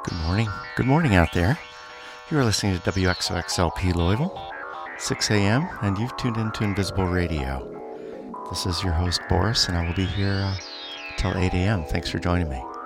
Good morning. Good morning out there. You are listening to WXOXLP Louisville, 6 a.m., and you've tuned into Invisible Radio. This is your host, Boris, and I will be here till 8 a.m. Thanks for joining me.